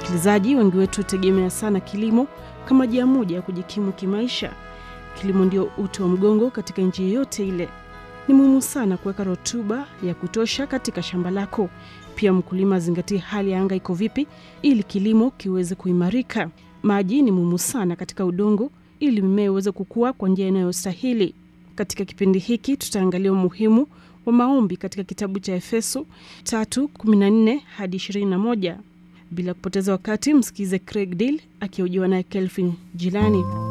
Msikilizaji, wengi wetu tegemea sana kilimo kama njia moja ya kujikimu kimaisha. Kilimo ndio uti wa mgongo katika nchi yoyote ile. Ni muhimu sana kuweka rutuba ya kutosha katika shamba lako. Pia mkulima zingatie hali ya anga iko vipi ili kilimo kiweze kuimarika. Maji ni muhimu sana katika udongo ili mimea iweze kukua kwa njia inayostahili. Katika kipindi hiki tutaangalia umuhimu wa maombi katika kitabu cha Efeso 3:14 hadi 21. Bila kupoteza wakati, msikize Craig Deal akihojiwa na Kelvin Jilani.